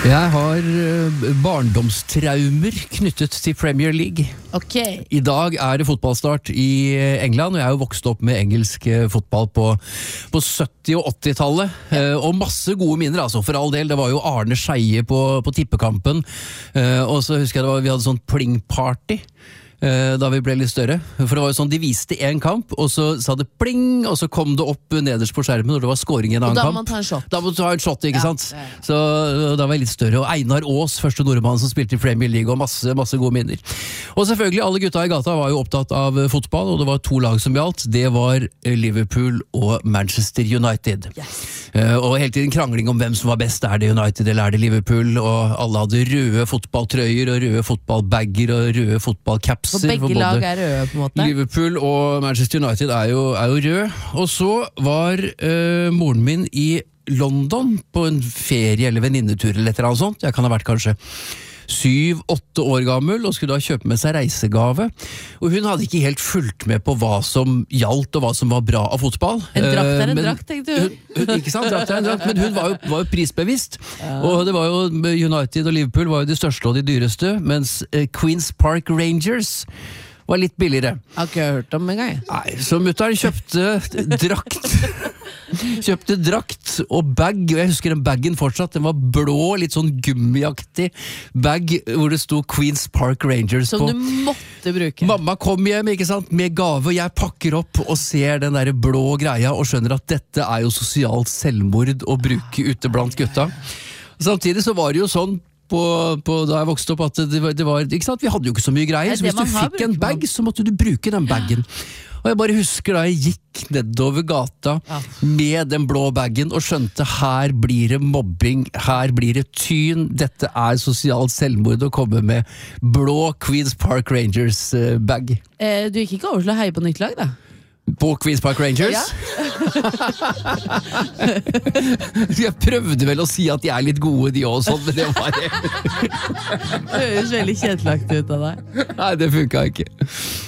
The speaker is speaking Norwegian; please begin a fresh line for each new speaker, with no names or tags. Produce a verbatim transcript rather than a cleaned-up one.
Jeg har uh, barndomstraumer knyttet til Premier League.
Ok.
I dag er det fotballstart i England, og jeg er jo vokst opp med engelsk uh, fotball på, på sytti- og åttitallet. Uh, og masse gode minner, altså, for all del. Det var jo Arne Scheie på, på tippekampen, uh, og så husker jeg det var, vi hadde sånn pling-party. Da vi ble litt større. For det var jo sånn, de viste en kamp, og så sa det pling, og så kom det opp nederst på skjermen når det var scoring i en annen kamp.
Og da må man ta en shot.
Da må du ta en shot, ikke
ja,
sant? Ja, ja. Så da var jeg litt større. Og Einar Aas, første nordmann som spilte i Premier League, og masse, masse gode minner. Og selvfølgelig, alle gutta i gata var jo opptatt av fotball, og det var to lag som gjaldt. Det var Liverpool og Manchester United. Yes. Og hele tiden krangling om hvem som var best. Er det United eller er det Liverpool? Og alle hadde røde fotballtrøyer og røde fotballbagger og røde fotballcaps.
For begge for lag er røde, på en måte.
Liverpool og Manchester United er jo, er jo røde. Og så var uh, moren min i London på en ferie eller venninnetur eller et eller annet sånt. Jeg kan ha vært kanskje syv, åtte år gammel, og skulle da kjøpe med seg reisegave. Og hun hadde ikke helt fulgt med på hva som gjaldt, og hva som var bra av fotball.
En drakt er en
men,
drakt, tenkte hun.
hun. Ikke sant, drakt er en drakt, men hun var jo, var jo prisbevisst. Ja. Og det var jo, United og Liverpool var jo de største og de dyreste, mens Queens Park Rangers var litt billigere.
Jeg har ikke hørt om en gang.
Nei, så mutteren kjøpte drakt. Kjøpte drakt og bag, og jeg husker den baggen fortsatt. Den var blå, litt sånn gummiaktig bag, hvor det sto Queens Park Rangers
som
på.
Som du måtte bruke.
Mamma kom hjem, ikke sant, med gave, og jeg pakker opp og ser den der blå greia, og skjønner at dette er jo sosialt selvmord å bruke ute blant gutta. Samtidig så var det jo sånn, På, på, da jeg vokste opp, at det var, det var ikke sant? Vi hadde jo ikke så mye greier, så hvis du fikk en bag, så måtte du bruke den baggen. Og jeg bare husker da jeg gikk nedover gata ja. med den blå baggen og skjønte her blir det mobbing, her blir det tyn, dette er sosialt selvmord å komme med blå Queens Park Rangers uh, bag.
Eh, du gikk ikke over til å heie på nytt lag da?
På Queens Park Rangers?
Ja.
Jeg prøvde vel å si at de er litt gode de også, men det var det.
Det høres veldig kjedelig ut av deg.
Nei, det funket ikke.